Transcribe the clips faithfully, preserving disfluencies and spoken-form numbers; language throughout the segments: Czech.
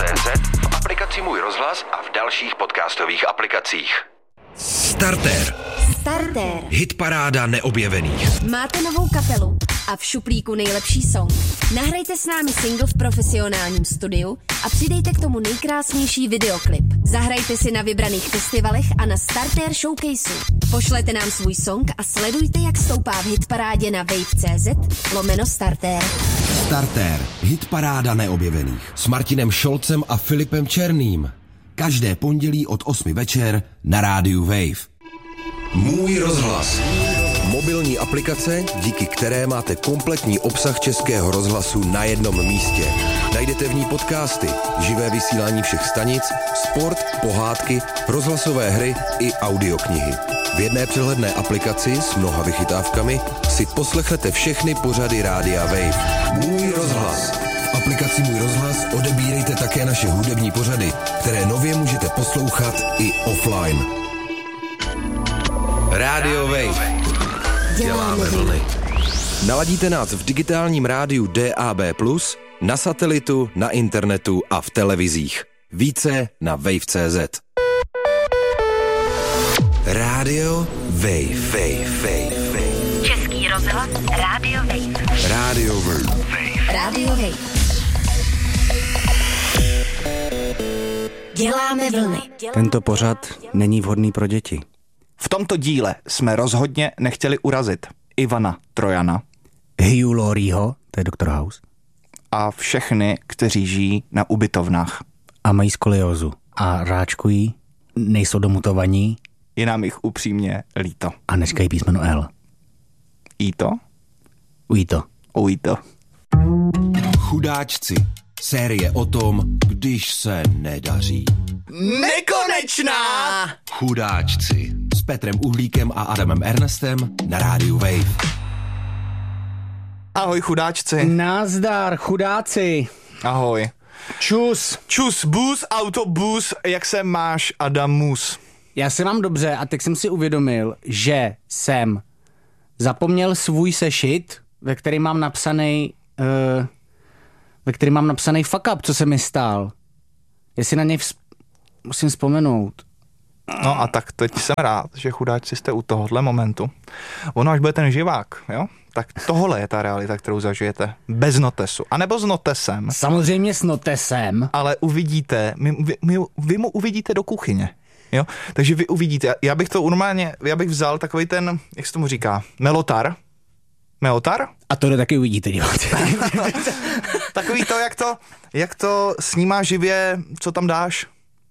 tečka cé zet, v aplikaci Můj rozhlas a v dalších podcastových aplikacích. Startér. Startér. Hitparáda neobjevených. Máte novou kapelu a v šuplíku nejlepší song. Nahrajte s námi single v profesionálním studiu a přidejte k tomu nejkrásnější videoklip. Zahrajte si na vybraných festivalech a na Startér Showcaseu. Pošlete nám svůj song a sledujte, jak stoupá v hitparádě na wave tečka cé zet lomeno Startér. Startér. Hitparáda neobjevených. S Martinem Šolcem a Filipem Černým. Každé pondělí od osmi večer na rádiu Wave. Můj rozhlas. Mobilní aplikace, díky které máte kompletní obsah Českého rozhlasu na jednom místě. Najdete v ní podcasty, živé vysílání všech stanic, sport, pohádky, rozhlasové hry i audioknihy. V jedné přehledné aplikaci s mnoha vychytávkami si poslechnete všechny pořady rádia Wave. Můj rozhlas. V aplikaci Můj rozhlas odebírejte také naše hudební pořady, které nově můžete poslouchat i offline. Rádio Wave. Děláme vlny. Naladíte nás v digitálním rádiu D A B plus, na satelitu, na internetu a v televizích. Více na wave tečka cé zet. Rádio Wave. Wave, Wave, Wave. Český rozhlas Rádio Wave. Rádio Wave. Rádio Wave. Děláme vlny. Tento pořad není vhodný pro děti. V tomto díle jsme rozhodně nechtěli urazit Ivana Trojana, Hugh Laurieho, to je doktor House, a všechny, kteří žijí na ubytovnách. a mají skoliózu a ráčkují, nejsou domutovaní Je nám jich upřímně líto. a neříkají písmeno L. Jí to? Ují to. Ují to. Chudáčci. Série o tom, když se nedaří. Nekonečná! Chudáčci. S Petrem Uhlíkem a Adamem Ernestem na rádiu Wave. Ahoj chudáčci. Nazdar, chudáci. Ahoj. Čus. Čus, bus, autobus, jak se máš, Adamus? Já se mám dobře a teď jsem si uvědomil, že jsem zapomněl svůj sešit, ve kterém mám napsaný, uh, ve kterém mám napsaný fuck up, co se mi stál. Jestli na něj vz... musím vzpomenout. No a tak teď jsem rád, že chudáčci jste u tohohle momentu. Ono až bude ten živák, jo? Tak tohle je ta realita, kterou zažijete. Bez notesu. A nebo s notesem. Samozřejmě s notesem. Ale uvidíte, my, vy, my, vy mu uvidíte do kuchyně. Jo? Takže vy uvidíte, já bych to normálně, já bych vzal takový ten, jak se tomu říká, melotar. Melotar? A to taky uvidíte, diváci. Takový to, jak to, jak to snímá živě, co tam dáš?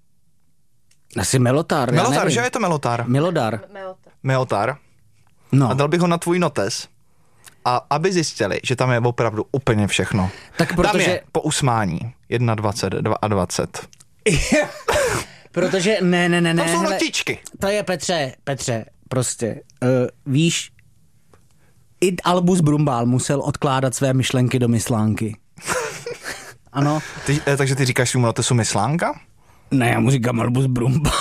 Asi melotar. Melotar, že je to melotar? Melodar. Melotar. No. A dal bych ho na tvůj notes. A aby zjistili, že tam je opravdu úplně všechno. Tak protože... Tam je po usmání dvacet jedna, dvacet dva. Protože ne, ne, ne, ne. Tam jsou hele, notičky. To je Petře, Petře, prostě, uh, víš, i Albus Brumbál musel odkládat své myšlenky do myslánky. Ano. Ty, eh, takže ty říkáš svým notesu myslánka? Ne, já mu říkám Albus Brumbál.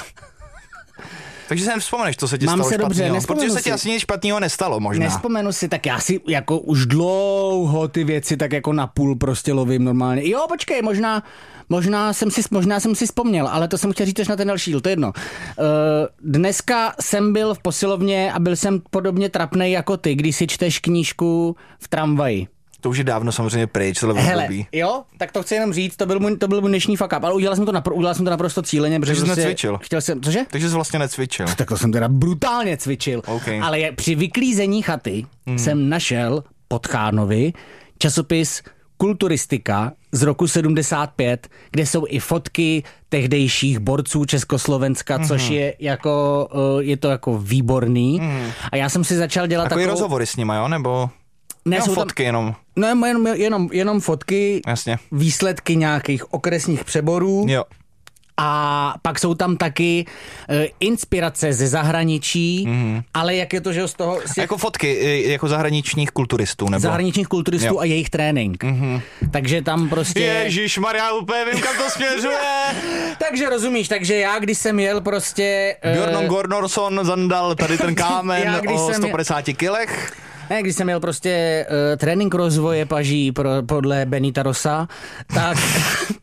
Takže se nevzpomeneš, co se ti Mám stalo se dobře, špatnýho. nevzpomenu Protože se ti si. asi nic špatného nestalo možná. Nespomenu si, tak já si jako už dlouho ty věci tak jako napůl prostě lovím normálně. Jo, počkej, možná, možná, jsem si, možná jsem si vzpomněl, ale to jsem chtěl říct až na ten další díl, to je jedno. Uh, dneska jsem byl v posilovně a byl jsem podobně trapnej jako ty, když si čteš knížku v tramvaji. To už je dávno samozřejmě pryč, tohle Hele, období. jo, tak to chci jenom říct, to byl můj, to byl můj dnešní fuck up, ale udělal jsem to, napr- udělal jsem to naprosto cíleně, protože Takže jsi prostě necvičil. chtěl jsem, cože? Takže jsi vlastně necvičil. Tak to jsem teda brutálně cvičil. Okay. Ale je, při vyklízení chaty hmm. jsem našel pod Chárnovi časopis Kulturistika z roku sedmdesát pět, kde jsou i fotky tehdejších borců Československa, mm-hmm. což je jako, je to jako výborný. Mm. A já jsem si začal dělat takový takovou... rozhovory s nima, jo? Nebo ne, jenom jsou fotky tam... jenom? No jenom, jenom, jenom fotky, jasně. Výsledky nějakých okresních přeborů. Jo. A pak jsou tam taky e, inspirace ze zahraničí, mm. ale jak je to, že z toho... Si... Jako fotky, jako zahraničních kulturistů, nebo? Zahraničních kulturistů jo. A jejich trénink. Mm-hmm. Takže tam prostě... Ježišmarja, úplně vím, kam to směřuje. Takže rozumíš, takže já, když jsem jel prostě... Björn Gornorson zandal tady ten kámen já, o sto padesát jel... kilech. Ne, když jsem měl prostě uh, trénink rozvoje paží pro, podle Benita Rosa, tak, tak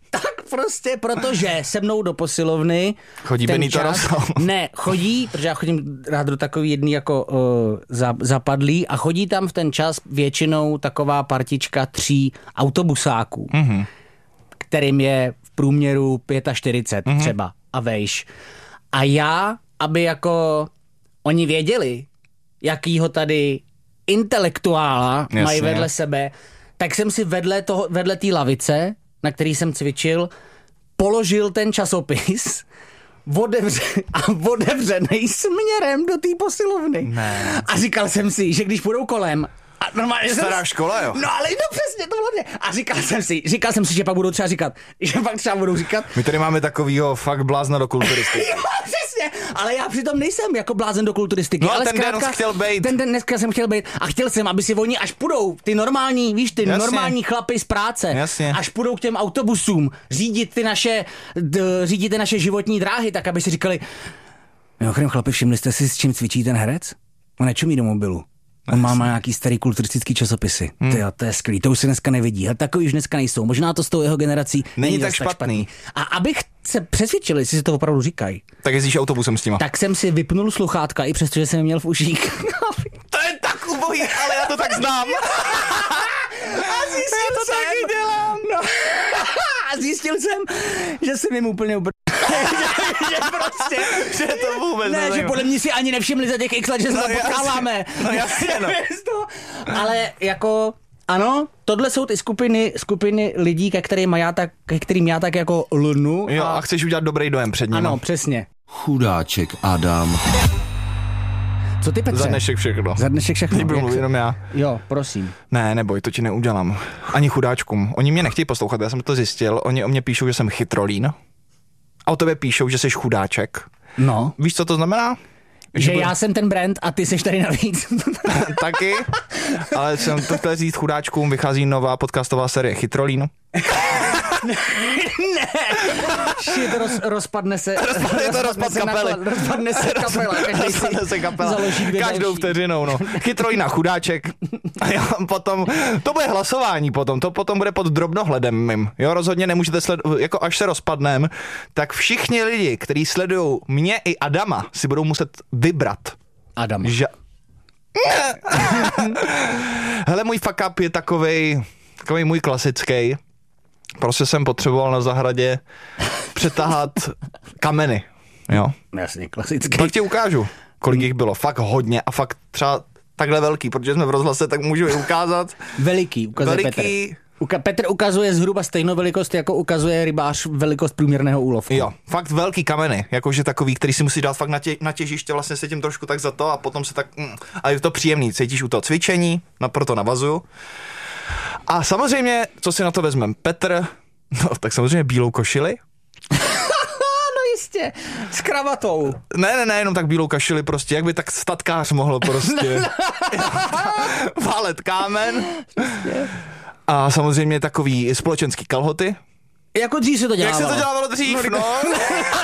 prostě, protože se mnou do posilovny chodí Benito Rosso. Ne, chodí, protože já chodím rád do takový jedný jako uh, za, zapadlý a chodí tam v ten čas většinou taková partička tří autobusáků, mm-hmm. kterým je v průměru čtyřicet pět mm-hmm. třeba a vejš. A já, aby jako oni věděli, jakýho tady intelektuála Jasně. mají vedle sebe, tak jsem si vedle toho, vedle té lavice, na který jsem cvičil, položil ten časopis otevře, a otevřenej směrem do té posilovny. Ne. A říkal jsem si, že když půjdou kolem, a normálně stará jsem, škola, jo? No ale no přesně, to hlavně. A říkal jsem si, říkal jsem si, že pak budou třeba říkat, že pak třeba budou říkat. My tady máme takovýho fakt blázna do kulturistiky. Jo, přesně, ale já přitom nejsem jako blázen do kulturistiky. No ale ten zkrátka, den chtěl bejt. Ten den dneska jsem chtěl bejt a chtěl jsem, aby si oni, až půjdou ty normální, víš, ty Jasně. normální chlapy z práce, Jasně. až půjdou k těm autobusům řídit ty naše, d, řídit ty naše životní dráhy, tak aby si říkali, mimochodem chlapi, všimli jste si, s čím cvičí ten herec? On nečumí do mobilu. On má nějaký starý kulturistický časopisy. Hmm. Tyjo, to je skvělý, to už se dneska nevidí. Ale takový už dneska nejsou. Možná to s tou jeho generací není, není tak špatný. špatný. A abych se přesvědčil, jestli si to opravdu říkají. Tak jezdíš autobusem s těma. Tak jsem si vypnul sluchátka, i přesto, že jsem měl v uších. To je tak ubohý, ale já to tak znám. A zjistil já to jsem, taky dělám. No. A zjistil jsem, že jsem jim úplně ubr... že, že prostě... že to vůbec ne, že podle mě si ani nevšimli za těch x let, že se no, tam potkáváme. No jasně, no. Ale jako... Ano, tohle jsou ty skupiny, skupiny lidí, ke kterým já tak, ke kterým já tak jako lnu. Jo, a... a chceš udělat dobrý dojem před ním. Ano, přesně. Chudáček Adam. Co ty, Petře? Za dnešek všechno. Za dnešek všechno. Nebudu mluvit jenom já. Jo, prosím. Ne, neboj, to ti neudělám. Ani chudáčkům. Oni mě nechtějí poslouchat, já jsem to zjistil. Oni o mě píšou, že jsem chytrolín. A o tobě píšou, že jsi chudáček. No. Víš, co to znamená? Že, že já jsem ten brand a ty seš tady navíc. Taky, ale jsem to chtěl říct chudáčkům, vychází nová podcastová série Chytrolín. ne, Shit, roz, rozpadne se rozpadne, to rozpad se kapely. Na, rozpadne se kapela. Rozpadne se kapela. Každou další. vteřinou, no. Chytrolína, chudáček. A já potom, to bude hlasování potom, to potom bude pod drobnohledem mým. Jo, rozhodně nemůžete sledovat, jako až se rozpadnem, tak všichni lidi, kteří sledují mě i Adama, si budou muset vybrat. Adam. Že... Hele, můj fuck up je takovej, takovej můj klasický. Prostě jsem potřeboval na zahradě přetahat kameny, jo. Jasně, klasický. Pak ti ukážu, kolik jich bylo. Fakt hodně a fakt třeba takhle velký, protože jsme v rozhlase, tak můžu je ukázat. Veliký, ukazuje veliký. Petr. Uka- Petr ukazuje zhruba stejnou velikost, jako ukazuje rybář velikost průměrného úlovku. Jo, fakt velký kameny, jakože takový, který si musí dát fakt na, tě, na těžiště, vlastně se tím trošku tak za to a potom se tak, mm, a je to příjemný, cítíš u toho cvičení, na, proto navazuju. A samozřejmě, co si na to vezmem, Petr, no tak samozřejmě bílou košili. No jistě, s kravatou. Ne, ne, ne, jenom tak bílou kašili prostě, jak by tak statkář mohl prostě válet kámen. A samozřejmě takový společenský kalhoty. Jako dřív se to dělávalo. Jak se to dělávalo dřív, no. no.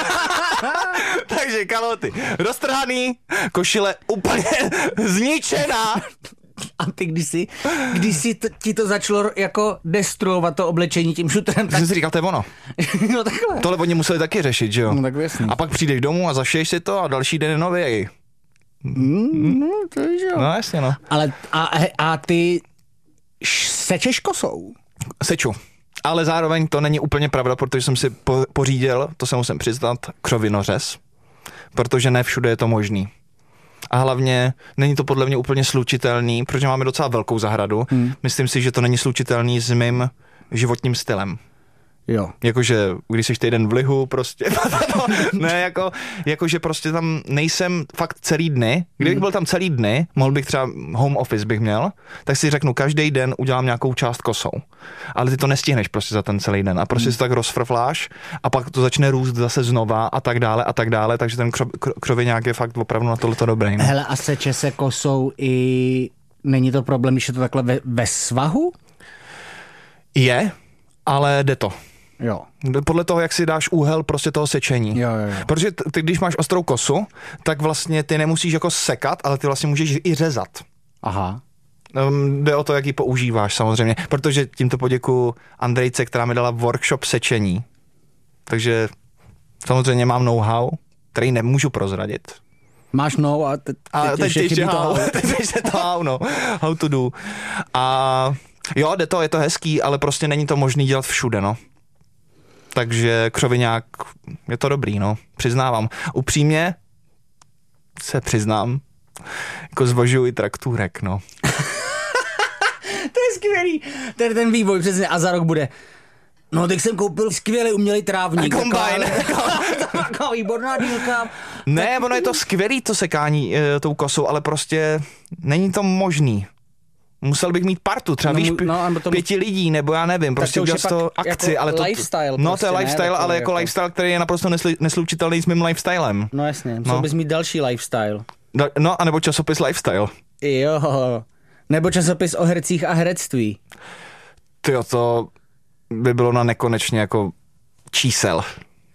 Takže kalhoty roztrhaný, košile úplně zničená. A ty když si, když si to, ti to začalo jako destruovat to oblečení tím šutrem, tak... Jsem si říkal, to je ono. No takhle. Tohle oni museli taky řešit, že jo? No tak jasný. A pak přijdeš domů a zašiješ si to a další den je nový. Mm, no to je, že jo. No jasně, no. Ale a, a ty sečeš kosou? Seču. Ale zároveň to není úplně pravda, protože jsem si po, pořídil, to se musím přiznat, křovinořez. Protože ne všude je to možný. A hlavně není to podle mě úplně slučitelný, protože máme docela velkou zahradu. Hmm. Myslím si, že to není slučitelný s mým životním stylem. Jo. Jakože, když jsi týden v lihu, prostě, no, ne, jako, jakože prostě tam nejsem fakt celý dny. Kdybych byl tam celý dny, mohl bych třeba home office bych měl, tak si řeknu, každý den udělám nějakou část kosou. Ale ty to nestihneš prostě za ten celý den a prostě hmm. si tak rozfrfláš a pak to začne růst zase znova a tak dále a tak dále, takže ten křo, křoviňák je fakt opravdu na tohleto dobrý. No. Hele, a seče se kosou i... Není to problém, když je to takhle ve, ve svahu? Je, ale jde to. Jo. Podle toho, jak si dáš úhel prostě toho sečení. Jo, jo, jo. Protože ty, když máš ostrou kosu, tak vlastně ty nemusíš jako sekat, ale ty vlastně můžeš i řezat. Aha. Um, jde o to, jak ji používáš samozřejmě, protože tímto poděkuju Andrejce, která mi dala workshop sečení. takže samozřejmě mám know-how, který nemůžu prozradit. Máš no a, te, a teď, teď ještě how, teď to how, no, how to do. A jo, jde to, je to hezký, ale prostě není to možný dělat všude, no. Takže křoviňák, je to dobrý, no, přiznávám. Upřímně se přiznám, jako zvažuji traktůrek, no. To je skvělý, ten, ten vývoj přesně a za rok bude. No, tak jsem koupil skvělý umělý trávník. Kombajn. Taková výborná dílka. Ne, ono je to skvělý to sekání e, tou kosou, ale prostě není to možný. Musel bych mít partu, třeba no, víš, no, to... pěti lidí, nebo já nevím, prostě udělat to akci, jako ale to... lifestyle. No, prostě, to je lifestyle, ne, ale jako, jako lifestyle, který je naprosto nesli, neslučitelný s mým lifestylem. No jasně, musel no. bys mít další lifestyle. No, no, anebo časopis Lifestyle. Jo, nebo časopis o hercích a herectví. Tyjo, to by bylo na nekonečně jako čísel.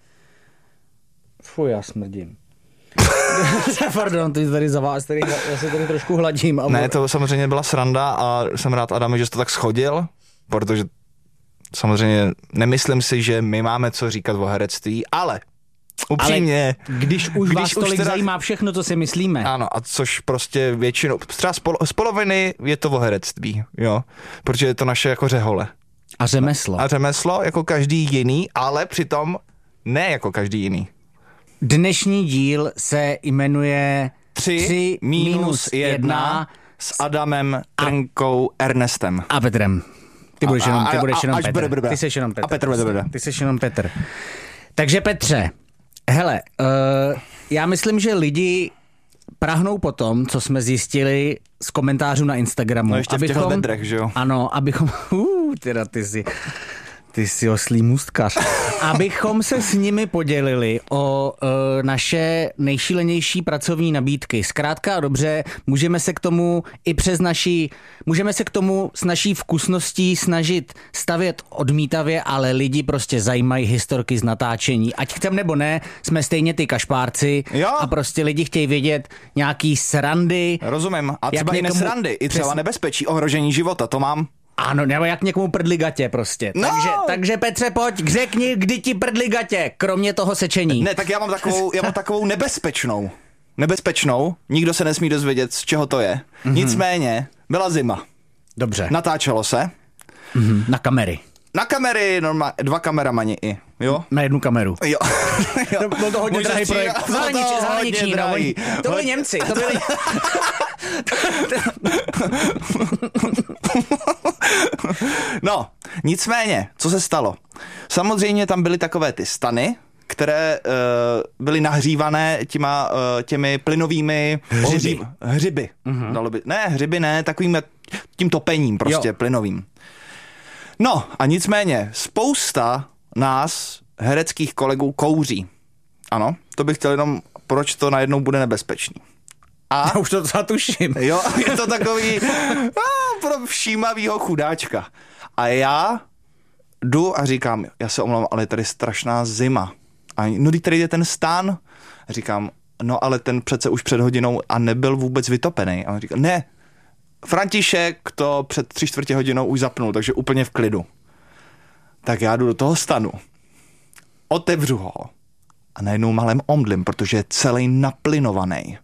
Fuj, já smrdím. Pardon, ty tady za vás, tady, já se tady trošku hladím. A ne, to samozřejmě byla sranda a jsem rád, Adame, že jsi to tak shodil, protože samozřejmě nemyslím si, že my máme co říkat o herectví, ale upřímně. Ale když už když vás tolik už teda... zajímá všechno, co si myslíme. Ano, a což prostě většinou, třeba z, pol, z poloviny je to o herectví, jo, protože je to naše jako řehole. A řemeslo. A řemeslo jako každý jiný, ale přitom ne jako každý jiný. Dnešní díl se jmenuje tři minus jedna s Adamem, Trnkou, Ernestem. A Petrem. Ty budeš jenom, ty budeš jenom Petr. Bude, bude. Ty jsi jenom Petr. A Petr bude, bude. Ty jsi jenom Petr. Takže Petře, hele, uh, já myslím, že lidi prahnou po tom, co jsme zjistili z komentářů na Instagramu. No ještě abychom, v těch bedrech, že jo? Ano, abychom, uh, teda ty si... Ty jsi oslý můstkař. Abychom se s nimi podělili o e, naše nejšílenější pracovní nabídky. Zkrátka a dobře, můžeme se k tomu i přes naší, můžeme se k tomu s naší vkusností snažit stavět odmítavě, ale lidi prostě zajímají historky z natáčení. Ať chcem nebo ne, jsme stejně ty kašpárci jo. A prostě lidi chtějí vědět nějaký srandy. Rozumím. A třeba i nesrandy, i třeba přes... nebezpečí, ohrožení života, to mám. Ano, nebo jak někomu prdli gatě prostě. No. Takže, takže Petře, pojď, řekni, kdy ti prdli gatě, kromě toho sečení. Ne, tak já mám takovou, já mám takovou nebezpečnou. Nebezpečnou, nikdo se nesmí dozvědět, z čeho to je. Mm-hmm. Nicméně, byla zima. Dobře. Natáčelo se. Mm-hmm. Na kamery. Na kamery, normálně, dva kameramani i, jo? Na jednu kameru. Jo. jo. Bylo to hodně drahý projekt. Zahraniční, zahraniční, no, to byli Němci, to byli... No, nicméně, co se stalo? Samozřejmě tam byly takové ty stany, které uh, byly nahřívané těma, uh, těmi plynovými hřiby. Hřiby. Uh-huh. Dalo by, ne, hřiby ne, takovým tím topením prostě, jo. Plynovým. No a nicméně, spousta nás, hereckých kolegů, kouří. Ano, to bych chtěl jenom, proč to najednou bude nebezpečný. A já už to zatuším. Jo, je to takový a, pro všímavýho chudáčka. A já jdu a říkám, já se omlouvám, ale je tady strašná zima. A no, tady je ten stán. A říkám, no ale ten přece už před hodinou a nebyl vůbec vytopený. A on říká, ne, František to před tři čtvrtě hodinou už zapnul, takže úplně v klidu. Tak já jdu do toho stanu, otevřu ho a najednou malém omdlím, protože je celý naplynovaný.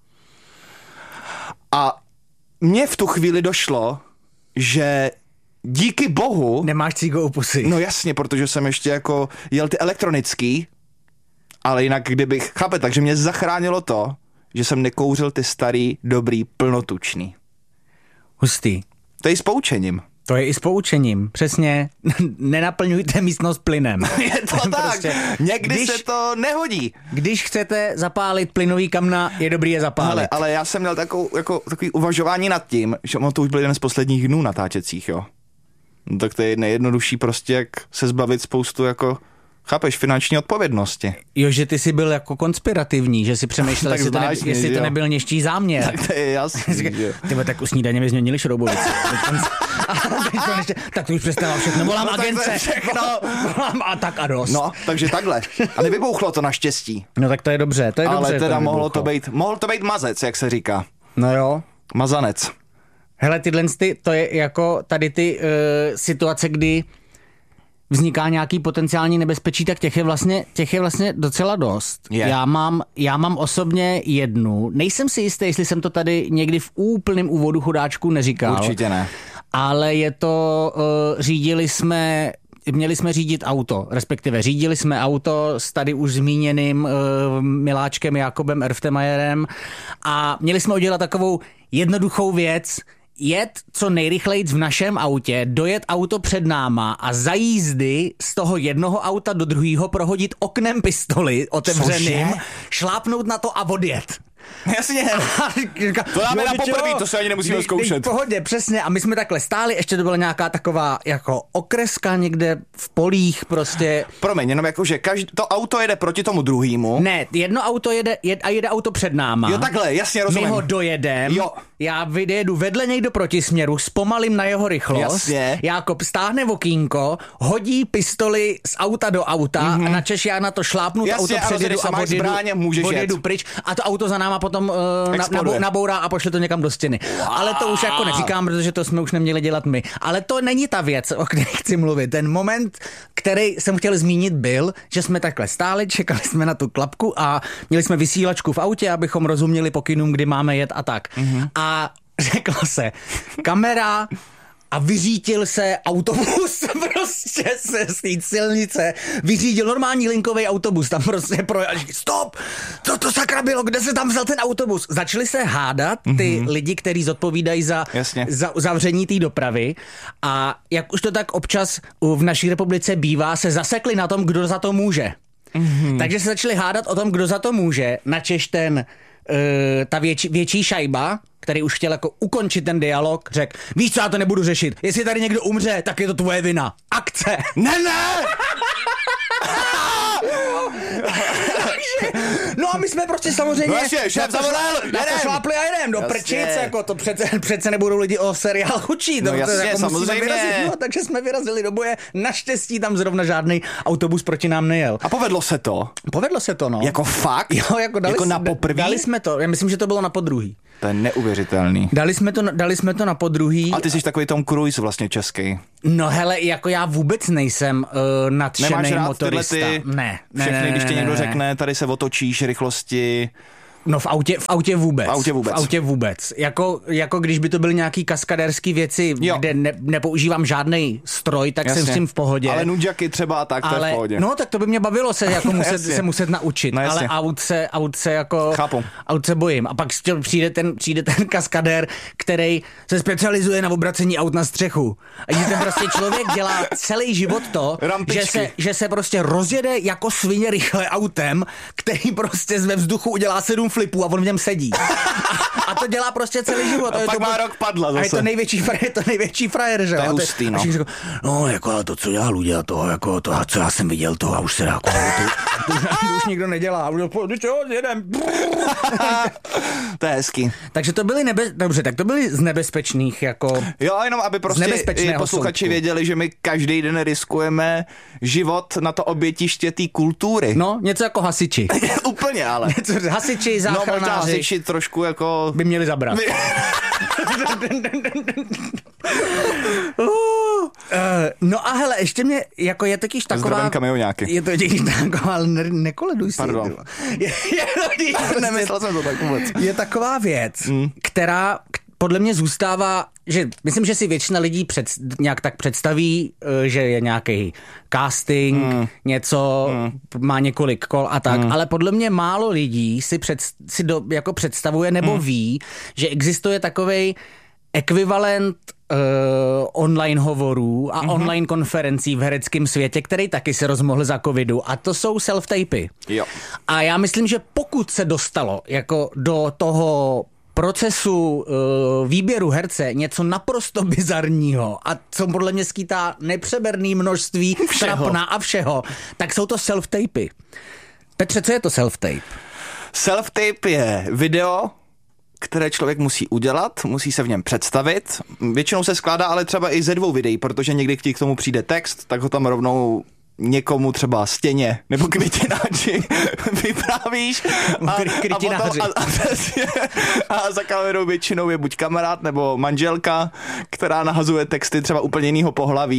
A mně v tu chvíli došlo, že díky bohu... Nemáš cígo u pusy. No jasně, protože jsem ještě jako jel ty elektronický, ale jinak kdybych... Chápe, takže mě zachránilo to, že jsem nekouřil ty starý, dobrý, plnotučný. Hustý. To je i s poučením. To je i s poučením, přesně. Nenaplňujte místnost plynem. Je to tak, prostě, někdy když, se to nehodí. Když chcete zapálit plynový kamna, je dobrý je zapálit. Ale, ale já jsem měl takovou, jako, takový uvažování nad tím, že ono to už byl jeden z posledních dnů natáčecích, jo. No, tak to je nejjednodušší prostě, jak se zbavit spoustu jako... Chápeš, finanční odpovědnosti. Jo, že ty jsi byl jako konspirativní, že si přemýšlel, jestli, to, ne, jestli to nebyl něští záměr. Tak to je jasný. Tyba, tak u snídaně mi změnili šroubovici. Tak to už přestává všechno. Volám no, agence. Všechno. Volám a tak a dost. No, takže takhle. A nevybouchlo to naštěstí. No tak to je dobře, to je ale dobře. Ale teda mohlo to být, mohl to být mazec, jak se říká. No jo. Mazanec. Hele, tyhle ty, to je jako tady ty uh, situace, kdy vzniká nějaký potenciální nebezpečí, tak těch je vlastně, těch je vlastně docela dost. Je. Já mám, já mám osobně jednu. Nejsem si jistý, jestli jsem to tady někdy v úplném úvodu chudáčku neříkal. Určitě ne. Ale je to, uh, řídili jsme, měli jsme řídit auto, respektive řídili jsme auto s tady už zmíněným uh, miláčkem Jakobem Erftemajerem a měli jsme udělat takovou jednoduchou věc, jet co nejrychleji v našem autě, dojet auto před náma a za jízdy z toho jednoho auta do druhého prohodit oknem pistoli otevřeným, Cože? šlápnout na to a odjet. Jasně. To dáme na poprvé, to se ani nemusíme nej, zkoušet. V pohodě, přesně. A my jsme takhle stáli, ještě to byla nějaká taková jako okreska někde v polích prostě. Promiň, jenom jako, že každý, to auto jede proti tomu druhému. Ne, jedno auto jede jed, a jede auto před náma. Jo, takhle, jasně, rozumím. My ho dojedem, jo. Já vyjedu vedle něj do protisměru, zpomalím na jeho rychlost. Jasně. Jákob stáhne okýnko, hodí pistoli z auta do auta mm-hmm. a načeš já na to šlápnu to auto předjedu a odjedu, zbráně, odjedu pryč a to auto za náma potom uh, na, nabourá a pošle to někam do stěny. Wow. Ale to už jako neříkám, protože to jsme už neměli dělat my. Ale to není ta věc, o které chci mluvit. Ten moment, který jsem chtěl zmínit, byl, že jsme takhle stáli, čekali jsme na tu klapku a měli jsme vysílačku v autě, abychom rozuměli pokynům, kdy máme jet a tak. Mm-hmm. A řeklo se, kamera a vyřítil se autobus prostě se z té silnice. Vyřídil normální linkový autobus, tam prostě projel. Stop! Co to sakra bylo? Kde se tam vzal ten autobus? Začali se hádat ty mm-hmm. lidi, kteří zodpovídají za, za zavření té dopravy a jak už to tak občas v naší republice bývá, se zasekli na tom, kdo za to může. Mm-hmm. Takže se začali hádat o tom, kdo za to může. Načež ten uh, ta větší, větší šajba, který už chtěl jako ukončit ten dialog, řekl, víš co, já to nebudu řešit. Jestli tady někdo umře, tak je to tvoje vina. Akce. Ne, ne! No a my jsme prostě samozřejmě no ještě, šéf zavolal, na to šlápli a jedem do prčice, jako to přece, přece nebudou lidi o seriál učit. No jasně, jako samozřejmě. Vyrazit, no, takže jsme vyrazili do boje, naštěstí tam zrovna žádný autobus proti nám nejel. A povedlo se to? Povedlo se to, no. Jako fakt? Jo, jako, dali jako si, na poprví? Dali jsme to, já myslím, že to bylo na podruhý. To je neuvěřitelný. Dali jsme to, dali jsme to na podruhý. A ty jsi takový Tom Cruise vlastně český. No hele, jako já vůbec nejsem uh, nadšený motorista. Ty ne, ne, všechny, ne, ne, když ti ne, někdo ne, řekne, tady se otočíš, rychlosti. No v autě, v autě vůbec. V autě vůbec. V autě vůbec. Jako, jako když by to byly nějaký kaskadérský věci, jo. kde ne, nepoužívám žádný stroj, tak Jasně. jsem s tím v pohodě. Ale nudžaky třeba tak, ale, to je v pohodě. No tak to by mě bavilo se jako muset, se muset naučit. No, ale aut se, aut se jako... Chápu. Aut se bojím. A pak přijde ten, přijde ten kaskadér, který se specializuje na obracení aut na střechu. A že ten prostě člověk dělá celý život to, že se, že se prostě rozjede jako svině rychle autem, který prostě ve vzduchu udělá sedm flipů a on v něm sedí. A, a to dělá prostě celý život. A a pak to, má rok padla zase. A je to největší frajer, je to největší frajer, že? To je hustý, no. Řekl, no, jako to, co dělá Luděl, to, jako to, co já jsem viděl, to a už se dá, jako, to, to, to, to už nikdo nedělá. A už jedem. To je hezký. Takže to byly nebe... Dobře, tak to byly z nebezpečných, jako... Jo, jenom aby prostě i posluchači soudku. Věděli, že my každý den riskujeme život na to obětiště té kultury. No, něco jako hasiči. Úplně, ale. Něco, hasiči, záchranáři. No, možná hasiči trošku jako... By měli zabrat. My... uh, no a hele, ještě mě, jako je totiž taková... Zdravím kamioňáky. Je to totiž taková, ale ne, nekoleduj si. Pardon. Je, je totiž, Nemyslel jsem to tak vůbec. Je taková věc, mm. která podle mě zůstává, že myslím, že si většina lidí před, nějak tak představí, že je nějaký casting, mm. něco, mm. má několik kol a tak, mm. ale podle mě málo lidí si, před, si do, jako představuje nebo mm. ví, že existuje takovej ekvivalent uh, online hovorů a mm-hmm. online konferencí v hereckém světě, který taky se rozmohl za covidu, a to jsou self-tapy. Jo. A já myslím, že pokud se dostalo jako do toho procesu uh, výběru herce něco naprosto bizarního a co podle mě skýtá nepřeberné množství trapna a všeho, tak jsou to self-tapy. Petře, co je to self-tape? Self-tape je video, které člověk musí udělat, musí se v něm představit. Většinou se skládá ale třeba i ze dvou videí, protože někdy ti k tomu přijde text, tak ho tam rovnou někomu třeba stěně nebo květináči vyprávíš a, a, potom, a, a, a za kamerou většinou je buď kamarád nebo manželka, která nahazuje texty třeba úplně jinýho pohlaví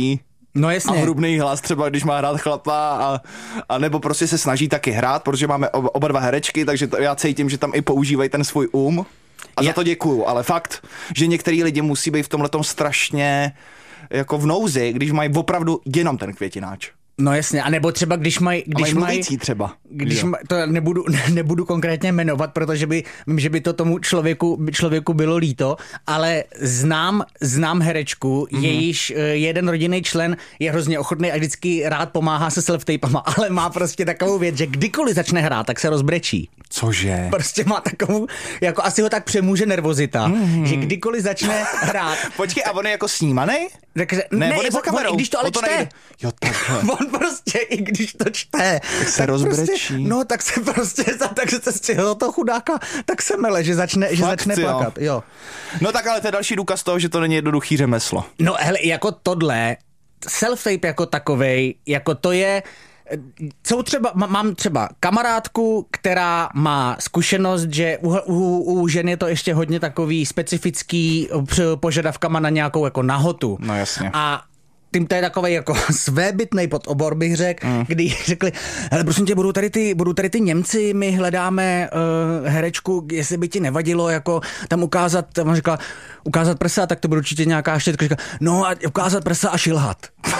No jasně. A hrubný hlas třeba, když má hrát chlapa a, a nebo prostě se snaží taky hrát, protože máme oba, oba dva herečky, takže to, já cítím, že tam i používají ten svůj um. A já... za to děkuju, ale fakt, že některý lidi musí být v tomhletom strašně jako v nouzi, když mají opravdu jenom ten květináč. No jasně, a nebo třeba když mají... Když mají mluvící třeba. Když maj, to nebudu, nebudu konkrétně jmenovat, protože by, vím, že by to tomu člověku, člověku bylo líto, ale znám, znám herečku, mm-hmm. jejíž jeden rodinný člen je hrozně ochotný a vždycky rád pomáhá se self-tapama, ale má prostě takovou věc, že kdykoliv začne hrát, tak se rozbrečí. Cože? Prostě má takovou, jako asi ho tak přemůže nervozita, mm-hmm. že kdykoliv začne hrát... Počkej, a on je jako snímanej? Takže, ne, ne, on je za kamerou. On, i když to ale to čte. Nejde. Jo, takhle. On prostě, i když to čte. Tak se tak rozbrečí. Prostě, no, tak se prostě, takže se z toho chudáka, tak se mele, že začne, že Fakt, začne plakat. Jo. jo. No tak ale to je další důkaz toho, že to není jednoduchý řemeslo. No hele, jako tohle, self-tape jako takovej, jako to je... Jsou třeba, mám třeba kamarádku, která má zkušenost, že u, u, u žen je to ještě hodně takový specifický požadavkama na nějakou jako nahotu. No jasně. A tím to je takovej jako svébytnej podobor, bych řekl, mm. kdy řekli, hele, prosím tě, budou tady ty, budou tady ty Němci, my hledáme uh, herečku, jestli by ti nevadilo jako tam ukázat, tam říkala, ukázat prsa, tak to bude určitě nějaká štětka, říkala, no a ukázat prsa a šilhat.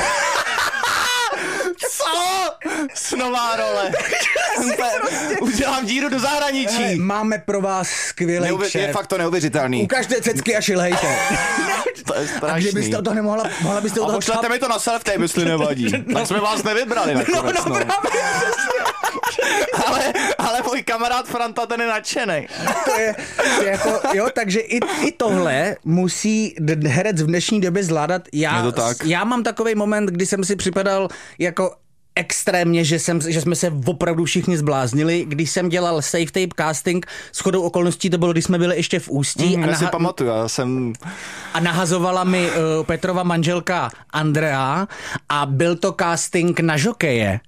Snová role. prostě... Udělám díru do zahraničí. Hele, máme pro vás skvělý Neuvěř... šéf. Je fakt to neuvěřitelný. Ukažte cecky a šilhejte. To je strašný. A kdybyste to nemohla, mohla byste a toho... pošlete čap... mi to na self-tape, jestli nevadí. No. Tak jsme vás nevybrali nakonec. No, no, no. ale, ale můj kamarád Franta, ten je nadšenej. To je, to je jako, jo, takže i, i tohle musí herec v dnešní době zvládat. Já, je to tak. Já mám takovej moment, kdy jsem si připadal jako extrémně, že, jsem, že jsme se opravdu všichni zbláznili. Když jsem dělal safe tape casting, shodou okolností to bylo, když jsme byli ještě v Ústí. Mm, a já naha- si pamatuju, já jsem... A nahazovala mi uh, Petrova manželka Andrea a byl to casting na žokeje.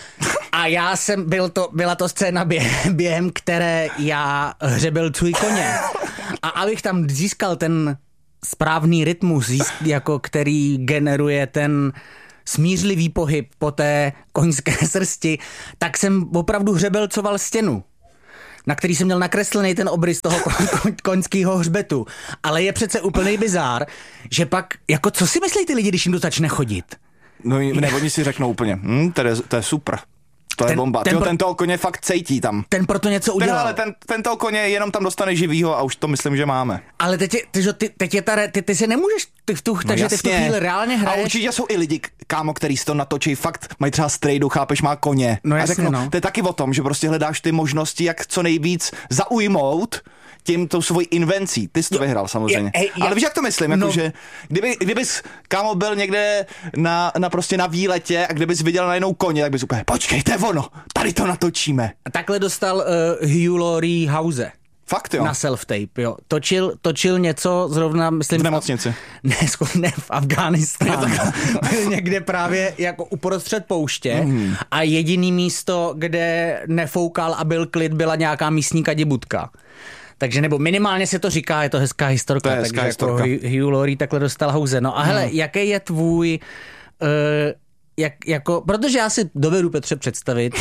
A já jsem, byl to, byla to scéna během, během které já hřebil tvůj koně. A abych tam získal ten správný rytmus, jako který generuje ten smířlivý pohyb po té koňské srsti, tak jsem opravdu hřebelcoval stěnu, na který jsem měl nakreslený ten obrys toho ko- koňského hřbetu. Ale je přece úplný bizár, že pak, jako co si myslí ty lidi, když jim to začne chodit? No ne, oni si řeknou úplně, hm, to, je, to je super. To je ten, bomba. Ten, Tyjo, pro... ten toho koně fakt cejtí tam. Ten proto něco udělal. Ten, ale ten, ten toho koně jenom tam dostane živýho a už to myslím, že máme. Ale teď je, ty, ty, teď je ta, ty, ty si nemůžeš, ty v tu, no takže jasně. Ty v tu chvíli reálně hraješ. A určitě jsou i lidi, kámo, který si to natočí, fakt mají třeba strejdu, chápeš, má koně. No jasně, a řeknu, no. To je taky o tom, že prostě hledáš ty možnosti, jak co nejvíc zaujmout tím tou svojí invencí. Ty jsi to jo, vyhrál samozřejmě. Je, je, je, ale víš, jak to myslím? Jako, no. Že kdyby, kdybys, kámo, byl někde na, na prostě na výletě a kdybys viděl najednou koně, tak bys úplně, počkej, to je ono, tady to natočíme. A takhle dostal uh, Hugh Laurie House. Fakt jo. Na self-tape, jo. Točil, točil něco zrovna, myslím... V nemocnici. Ne, ne v Afghánistánu. Byl někde právě jako uprostřed pouště mm. a jediný místo, kde nefoukal a byl klid, byla nějaká místní kadibutka. Takže nebo minimálně se to říká, je to hezká historka. To je hezká takže historka. Jako Hugh Laurie takhle dostal House. No a hele, hmm. jaký je tvůj... Uh, jak, jako, protože já si dovedu, Petře, představit,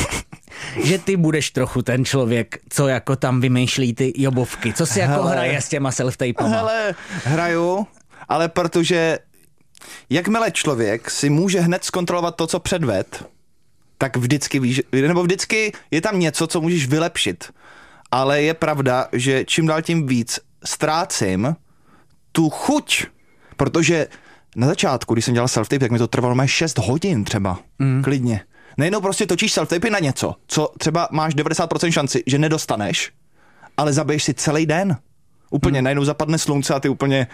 že ty budeš trochu ten člověk, co jako tam vymýšlí ty jobovky. Co si hele, jako hraje s těma self-tapama? Hele, hraju, ale protože jakmile člověk si může hned zkontrolovat to, co předved, tak vždycky víš, nebo vždycky je tam něco, co můžeš vylepšit. Ale je pravda, že čím dál tím víc ztrácím tu chuť, protože na začátku, když jsem dělal self-tape, tak mi to trvalo mé šest hodin třeba, mm. klidně. Nejednou prostě točíš self-tapy na něco, co třeba máš devadesát procent šanci, že nedostaneš, ale zabiješ si celý den. Úplně mm. najednou zapadne slunce a ty úplně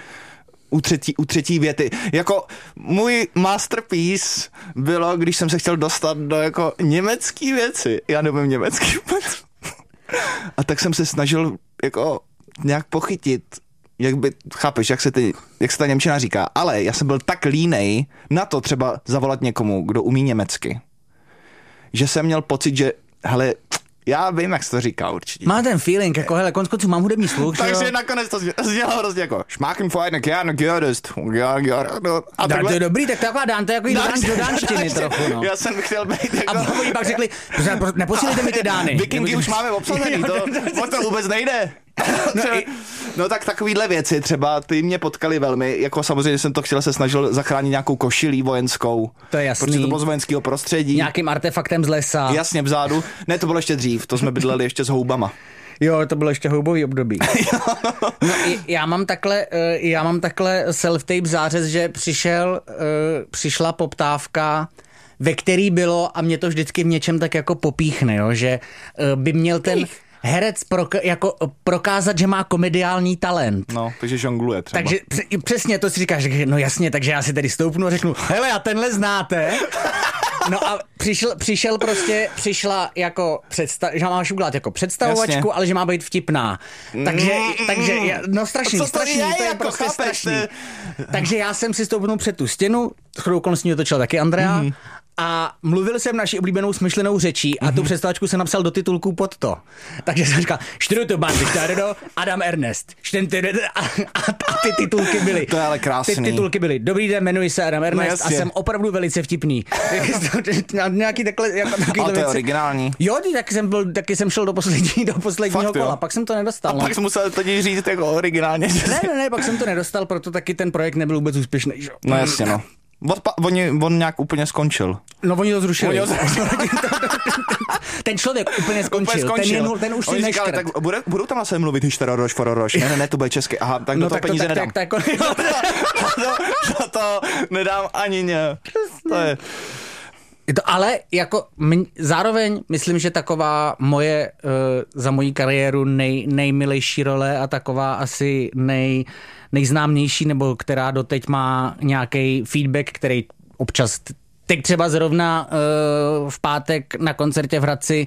u třetí, u třetí věty. Jako můj masterpiece bylo, když jsem se chtěl dostat do jako německý věci. Já nevím německý vůbec. A tak jsem se snažil jako nějak pochytit, jak by, chápeš, jak se, ty, jak se ta němčina říká, ale já jsem byl tak línej na to třeba zavolat někomu, kdo umí německy, že jsem měl pocit, že hele, Já vím, jak se to říká určitě. Má ten feeling, jako hele, konec konců mám hudební sluch. Takže nakonec to znělo hrozně jako šmákem fajn, kjárno gjörest. A tak to je dobrý, tak taková dán, to je jako do dánštiny trochu, no. Já jsem chtěl být jako... A oni pak řekli, neposílejte mi ty dány. Vikingy už máme obsazený, to, to vůbec nejde. No, no tak takovýhle věci třeba, ty mě potkali velmi, jako samozřejmě jsem to chtěl, se snažil zachránit nějakou košilí vojenskou. To je jasný. Protože to bylo z vojenského prostředí. Nějakým artefaktem z lesa. Jasně vzadu. Ne, to bylo ještě dřív, to jsme bydleli ještě s houbama. Jo, to bylo ještě houbový období. No, já mám takhle, já mám takhle self-tape zářez, že přišel, přišla poptávka, ve který bylo, a mě to vždycky v něčem tak jako popíchne, jo, že by měl ten herec proka- jako prokázat, že má komediální talent. No, takže žongluje třeba. Takže přesně to si říkáš, že no jasně, takže já si tady stoupnu a řeknu, hele, a tenhle znáte? No a přišel, přišel prostě, přišla jako představ, že máš udělat jako představovačku, jasně, ale že má být vtipná. Takže, mm, takže, no strašný, strašný, to je, to je jako prostě chápeš, strašný. Ty... Takže já jsem si stoupnul před tu stěnu, shodou okolností otočil taky Andrea, mm. a mluvil jsem naší oblíbenou smyšlenou řečí a mm-hmm. tu představačku jsem napsal do titulku pod to. Takže jsem říkal, štyru to bandy, Adam Ernest. A, a, a ty titulky byly. To je ale krásný. Ty titulky byly. Dobrý den, jmenuji se Adam Ernest, no, a jsem opravdu velice vtipný. Nějaký takhle, jako, a to je věci. Originální. Jo, taky jsem, byl, taky jsem šel do, poslední, do posledního Fakt, kola, jo. Pak jsem to nedostal. A no. pak jsem musel to říct jako originálně. Ne, ne, ne, pak jsem to nedostal, proto taky ten projekt nebyl vůbec úspěšný. Že? No jasně, no. Odpa- oni, on nějak úplně skončil. No oni to zrušili. Oni to ten člověk úplně skončil. Úplně skončil. Ten, ten už si neškrt. Tak bude, budou tam zase mluvit hyšteroroš, fororoš. Ne, ne, ne, to bude česky. Aha, tak no, do toho tak peníze to, tak, nedám. Tak, tak, tak, to, to, to nedám ani ně. To je... To, ale jako m, zároveň myslím, že taková moje uh, za moji kariéru nej, nejmilejší role a taková asi nej, nejznámější, nebo která doteď má nějaký feedback, který občas, teď třeba zrovna uh, v pátek na koncertě v Hradci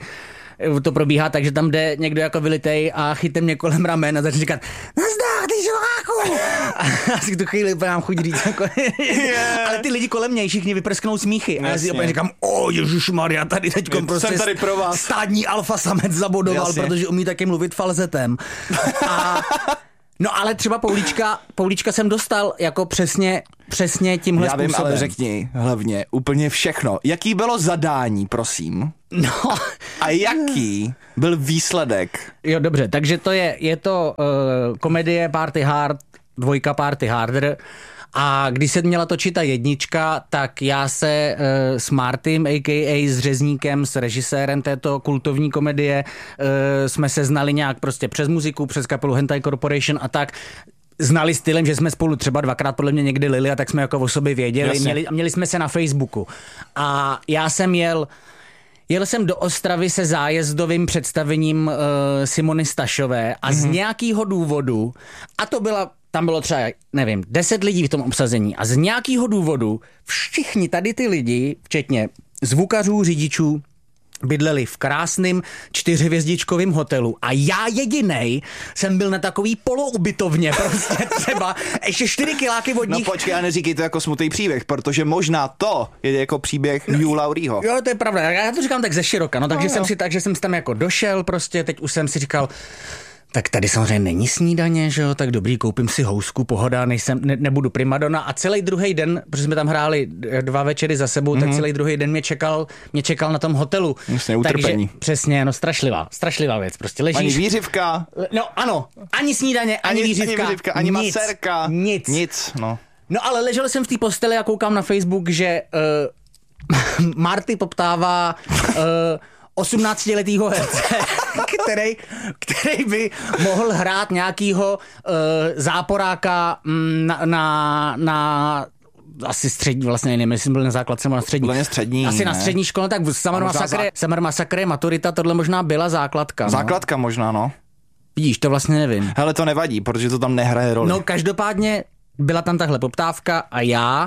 to probíhá tak, že tam jde někdo jako vylitej a chytne mě kolem ramen a začne říkat nazdar, ty žoláku! A si tu chvíli úplně mám chuť říct jako, yeah. Ale ty lidi kolem mě všichni vyprsknou smíchy. Jasně. A já si úplně říkám, o ježišmarja, tady teďkom prostě tady pro vás. stádní alfa samec zabodoval, jasně, protože umí taky mluvit falzetem. A no ale třeba Poulíčka, Poulíčka jsem dostal jako přesně, přesně tímhle Já vím, způsobem. Ale řekni hlavně úplně všechno. Jaký bylo zadání, prosím? No. A jaký byl výsledek? Jo, dobře, takže to je, je to uh, komedie Party Hard, dvojka Party Harder. A když se měla točit ta jednička, tak já se uh, s Martym, a ká a s Řezníkem, s režisérem této kultovní komedie, uh, jsme se znali nějak prostě přes muziku, přes kapelu Hentai Corporation a tak. Znali stylem, že jsme spolu třeba dvakrát podle mě někdy lili a tak jsme jako o sobě věděli. Měli, měli jsme se na Facebooku. A já jsem jel... Jel jsem do Ostravy se zájezdovým představením uh, Simony Stašové a mm-hmm. z nějakého důvodu, a to byla, tam bylo třeba, nevím, deset lidí v tom obsazení a z nějakého důvodu všichni tady ty lidi, včetně zvukařů, řidičů, bydleli v krásným čtyřhvězdičkovým hotelu a já jedinej jsem byl na takový poloubytovně prostě třeba ještě čtyři kiláky od nich. No počkej, a neříkej to jako smutný příběh, protože možná to je jako příběh Hugh Laurieho. Jo, to je pravda, já to říkám tak ze široka, no takže no, jsem si tak, že jsem tam jako došel prostě, teď už jsem si říkal, tak tady samozřejmě není snídaně, že jo, tak dobrý, koupím si housku, pohoda, nejsem, ne, nebudu primadona a celý druhý den, protože jsme tam hráli dva večery za sebou, mm-hmm. tak celý druhý den mě čekal, mě čekal na tom hotelu. Vlastně utrpení. Takže, přesně, no strašlivá, strašlivá věc, prostě ležíš. Ani výřivka. No ano, ani snídaně, ani, ani výřivka. Ani výřivka, ani nic, masérka. Nic. Nic, no. No ale ležel jsem v té posteli a koukám na Facebook, že uh, Marty poptává uh, osmnáctiletýho herce, který, který by mohl hrát nějakýho uh, záporáka na, na, na asi střední, vlastně nevím, jestli byl na základce nebo na střední. Byl střední, asi ne? Na střední škole, tak Summer Massacre, Summer Massacre, maturita, tohle možná byla základka. Základka no. možná, no. Vidíš, to vlastně nevím. Hele, to nevadí, protože to tam nehraje roli. No každopádně byla tam tahle poptávka a já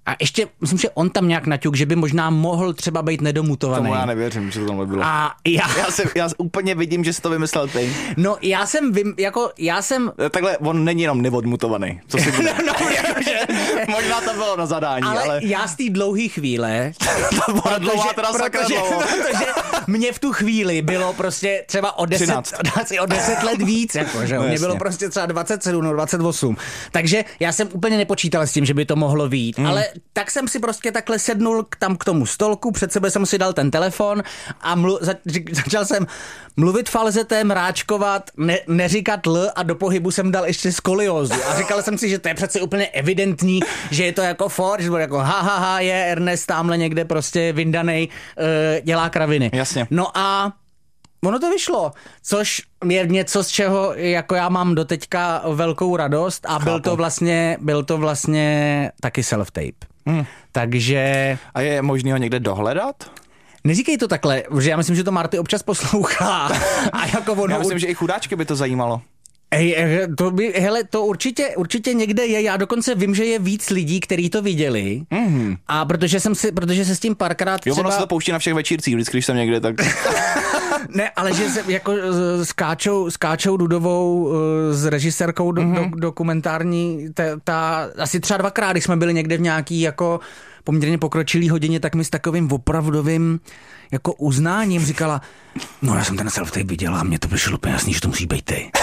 A ještě, myslím, že on tam nějak naťuk, že by možná mohl třeba být nedomutovaný. Tomu já nevěřím, že to tam bylo. A já... Já, si, já úplně vidím, že jsi to vymyslel ty. No, já jsem, vym, jako, já jsem... Takhle, on není jenom neodmutovaný. Co si bude? no, no, jakože... Možná to bylo na zadání, ale... ale... já z té dlouhé chvíle... to byla dlouhá, teda sakra dlouho. Protože mě v tu chvíli bylo prostě třeba o deset, o deset let víc, jako, že? No, mě bylo prostě třeba dvacet sedm, no dvacet osm. Takže já jsem úplně nepočítal s tím, že by to mohlo vyjít. Mm. Ale tak jsem si prostě takhle sednul k, tam k tomu stolku, před sebe jsem si dal ten telefon a mlu, za, začal jsem mluvit falzetem, ráčkovat, ne, neříkat l a do pohybu jsem dal ještě skoliózu. A říkal jsem si, že to je přece úplně evidentní, že je to jako for, že to jako ha, ha, ha, je Ernest tamhle někde prostě vyndanej, uh, dělá kraviny. Jasně. No a ono to vyšlo, což je něco, z čeho jako já mám doteďka velkou radost a Chápu. byl to vlastně, byl to vlastně taky self-tape. Hmm. Takže... A je možný ho někde dohledat? Neříkej to takhle, že já myslím, že to Marty občas poslouchá. A jako ono... Já myslím, že i chudáčky by to zajímalo. Hej, to by, hele, to určitě, určitě někde je, já dokonce vím, že je víc lidí, kteří to viděli mm-hmm. a protože jsem si, protože se s tím párkrát třeba... Jo, ono se to pouští na všech večírcích, vždycky, když jsem někde, tak... Ne, ale že se jako s Káčou, s Káčou Dudovou, s režisérkou do, mm-hmm. do, dokumentární, ta, ta, asi třeba dvakrát, když jsme byli někde v nějaký jako poměrně pokročilý hodině, tak mi s takovým opravdovým jako uznáním říkala, no já jsem ten self-tape viděla a mně to přišlo úplně jasný, že to musí být ty.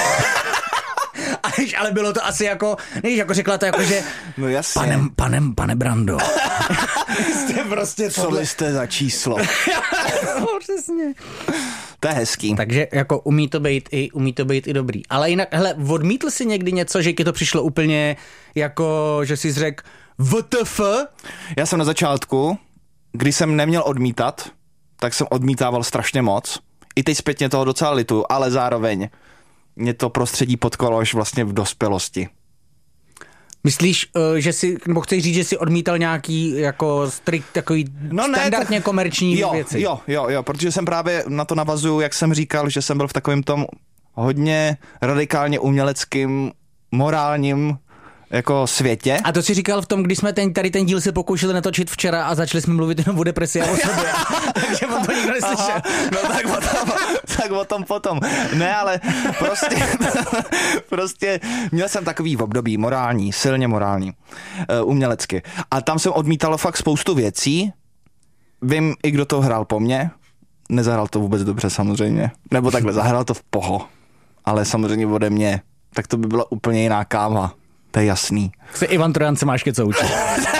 Ale bylo to asi jako, nevíš, jako řekla to jako, že no jasně. Panem, panem, pane Brando. jste prostě co tohle... jste za číslo? no, přesně. To je hezký. Takže jako umí to být i, umí to být i dobrý. Ale jinak, hele, odmítl jsi někdy něco, že ti to přišlo úplně jako, že jsi řekl W T F? Já jsem na začátku, když jsem neměl odmítat, tak jsem odmítával strašně moc. I teď zpětně toho docela lituju, ale zároveň mě to prostředí potkalo až vlastně v dospělosti. Myslíš, že si, nebo chceš říct, že jsi odmítal nějaký jako strikt, takový no ne, standardně tak, komerční jo, věci? Jo, jo, jo, protože jsem právě na to navazuju, jak jsem říkal, že jsem byl v takovém tom hodně radikálně uměleckým, morálním jako světě. A to si říkal v tom, když jsme ten, tady ten díl se pokoušeli natočit včera a začali jsme mluvit jenom o depresi a o sobě. Takže on to nikdo neslyšel. No tak o tom, tak o tom potom. Ne, ale prostě, prostě měl jsem takový období morální, silně morální, uh, umělecky. A tam jsem odmítal fakt spoustu věcí. Vím i kdo to hrál po mně. Nezahrál to vůbec dobře samozřejmě. Nebo takhle, zahrál to v poho. Ale samozřejmě ode mě. Tak to by byla úplně jiná káva. To je jasný. Se Ivan Trojan se máš co učit.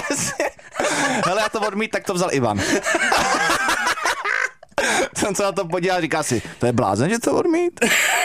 Hele, já to odmít, tak to vzal Ivan. Jsem se na to podíval, říká si, to je blázen, že to odmít?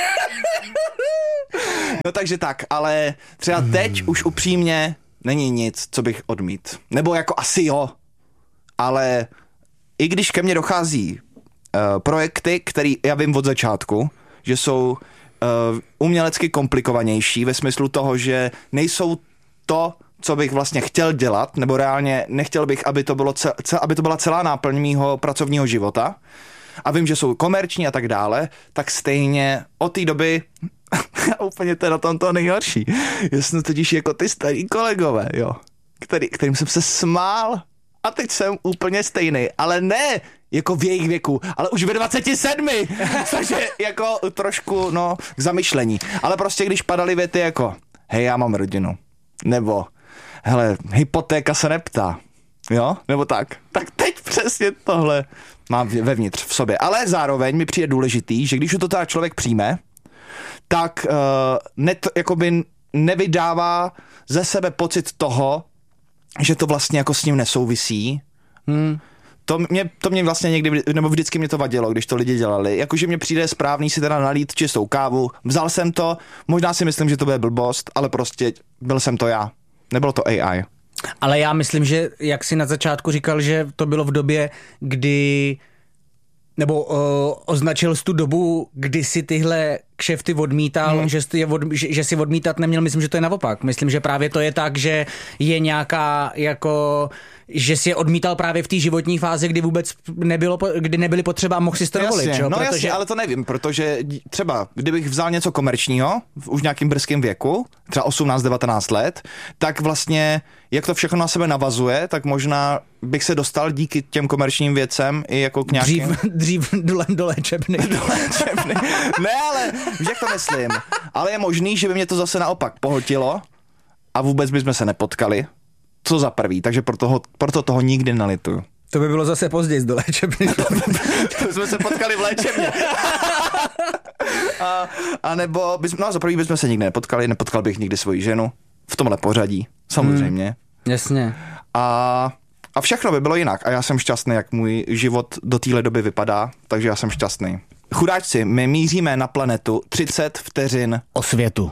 No takže tak, ale třeba teď už upřímně není nic, co bych odmít. Nebo jako asi jo, ale i když ke mně dochází uh, projekty, které já vím od začátku, že jsou Uh, umělecky komplikovanější ve smyslu toho, že nejsou to, co bych vlastně chtěl dělat, nebo reálně nechtěl bych, aby to, bylo cel, cel, aby to byla celá náplň mýho pracovního života a vím, že jsou komerční a tak dále, tak stejně od té doby úplně to je na tom to nejhorší. Já jsem totiž jako ty starý kolegové, jo, který, kterým jsem se smál a teď jsem úplně stejný, ale ne jako v jejich věku, ale už ve dvaceti sedmi, což je jako trošku, no, k zamyšlení. Ale prostě když padaly věty jako, hej, já mám rodinu, nebo, hele, hypotéka se neptá, jo, nebo tak, tak teď přesně tohle mám vevnitř v sobě. Ale zároveň mi přijde důležitý, že když to teda člověk přijme, tak uh, net, jakoby nevydává ze sebe pocit toho, že to vlastně jako s ním nesouvisí. Hmm. To mě, to mě vlastně někdy, nebo vždycky mě to vadilo, když to lidi dělali. Jakože mně přijde správný si teda nalít čistou kávu. Vzal jsem to, možná si myslím, že to bude blbost, ale prostě byl jsem to já. Nebylo to A I. Ale já myslím, že jak jsi na začátku říkal, že to bylo v době, kdy nebo uh, označil jsi tu dobu, kdy si tyhle kšefty odmítal, hmm. že, jsi je od, že, že si odmítat neměl, myslím, že to je naopak. Myslím, že právě to je tak, že je nějaká jako že si je odmítal právě v té životní fázi, kdy vůbec nebylo, kdy nebyli potřeba a mohl si to dovolit. Jasně, jo? no Protože... jasně, ale to nevím, protože třeba, kdybych vzal něco komerčního, v už nějakým brzkém věku, třeba osmnáct devatenáct let, tak vlastně, jak to všechno na sebe navazuje, tak možná bych se dostal díky těm komerčním věcem i jako k nějakým... Dřív, dřív do, do léčebny. do léčebny. Ne, ale víš, jak to myslím. Ale je možný, že by mě to zase naopak pohltilo a vůbec bychom se nepotkali. Co za prvý, takže proto, ho, proto toho nikdy nelituju. To by bylo zase později do léčebny. To jsme se potkali v léčebně. a, a nebo, bys, no za prvý bychom se nikdy nepotkali, nepotkal bych nikdy svoji ženu. V tomhle pořadí, samozřejmě. Hmm, jasně. A, a všechno by bylo jinak. A já jsem šťastný, jak můj život do téhle doby vypadá, takže já jsem šťastný. Chudáčci, my míříme na planetu třicet vteřin o světu.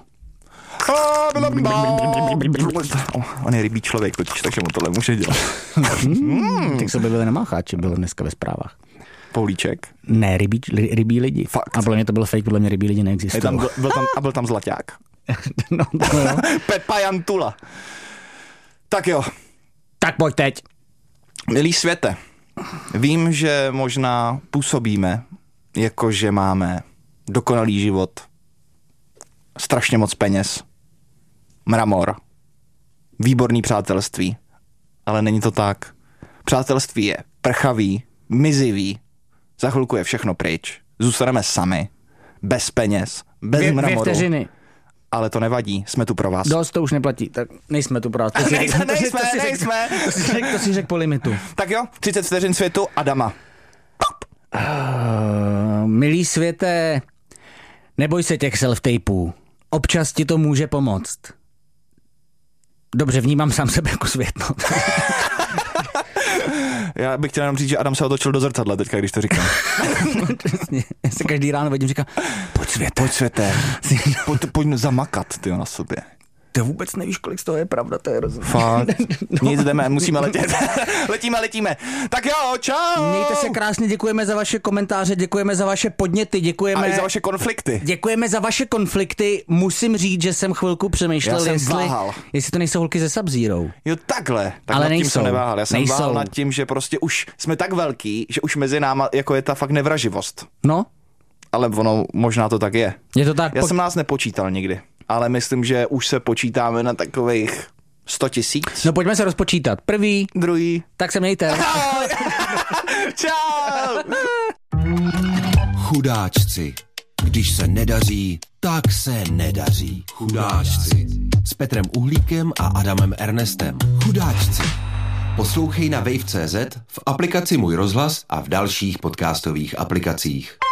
On je rybí člověk totiž, takže mu tohle může dělat. Hmm, tak se objevili na Mácháči, bylo dneska ve zprávách. Poulíček? Ne, rybí, rybí lidi. Fakt. A podle mě to byl fake, podle mě rybí lidi neexistují. Tam, byl, byl tam, a byl tam zlaťák. No, to jo. Pepa Jantula. Tak jo. Tak pojď teď. Milý světe, vím, že možná působíme, jako že máme dokonalý život, strašně moc peněz, mramor, výborný přátelství, ale není to tak. Přátelství je prchavý, mizivý, za chvilku je všechno pryč, zůstaneme sami, bez peněz, bez dvě, mramoru. Dvě vteřiny. Ale to nevadí, jsme tu pro vás. Dost, to už neplatí, tak nejsme tu pro vás. To si nejsme, řek, nejsme, to si řek, nejsme. To si řek, to si řek po limitu. Tak jo, třicet vteřin světu, Adama. Uh, milý světe, neboj se těch self-tapeů. Občas ti to může pomoct. Dobře, vnímám sám sebe jako svět. No. Já bych chtěl jenom říct, že Adam se otočil do zrcadla teďka, když to říkám. Já se každý ráno vidím, říkám, pojď světe. Pojď světe, pojď, pojď zamakat ty na sobě. Ty vůbec nevíš, kolik z toho je pravda, to je rozumím. Fakt, no. Nic jdeme, musíme letět. letíme, letíme. Tak jo, čau. Mějte se krásně, děkujeme za vaše komentáře, děkujeme za vaše podněty, děkujeme... A i za vaše konflikty. Děkujeme za vaše konflikty. Musím říct, že jsem chvilku přemýšlel, Já jsem jestli, váhal. jestli to nejsou holky ze Sub-Zero. Jo, takhle. Tak ale nad tím nejsou. jsem neváhal. Já jsem nejsou. váhal nad tím, že prostě už jsme tak velký, že už mezi náma jako je ta fakt nevraživost. No. Ale ono možná to tak je. Je to tak. Já po... jsem nás nepočítal nikdy. Ale myslím, že už se počítáme na takových sto tisíc. No pojďme se rozpočítat. Prvý, druhý. Tak se mějte. Čau. Chudáčci. Když se nedaří, tak se nedaří. Chudáčci. S Petrem Uhlíkem a Adamem Ernestem. Chudáčci. Poslouchej na wave tečka cé zet, v aplikaci Můj rozhlas a v dalších podcastových aplikacích.